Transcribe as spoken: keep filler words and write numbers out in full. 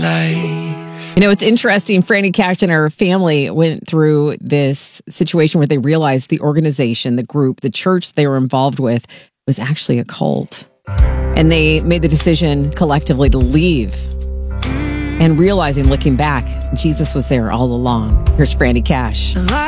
life. You know, it's interesting. Franny Cash and her family went through this situation where they realized the organization, the group, the church they were involved with was actually a cult. And they made the decision collectively to leave. And realizing, looking back, Jesus was there all along. Here's Franny Cash.